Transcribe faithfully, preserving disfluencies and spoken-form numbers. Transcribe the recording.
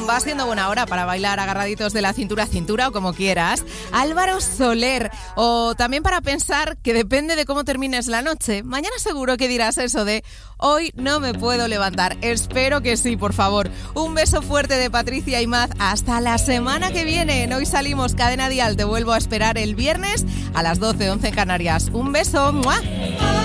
va siendo buena hora para bailar agarraditos de la cintura a cintura o como quieras. Álvaro Soler. O también para pensar que depende de cómo termines la noche. Mañana seguro que dirás eso de hoy no me puedo levantar. Espero que sí, por favor. Un beso fuerte de Patricia y Maz. Hasta la semana que viene. Hoy salimos Cadena Dial. Te vuelvo a esperar el viernes a las doce, once en Canarias. Un beso. ¡Mua!